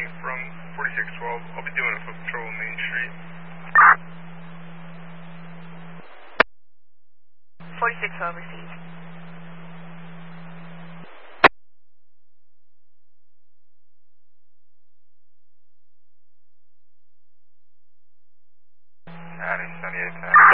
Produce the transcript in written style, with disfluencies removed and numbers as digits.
from 4612. I'll be doing a foot patrol on Main Street. 4612 received. Addy, 7810.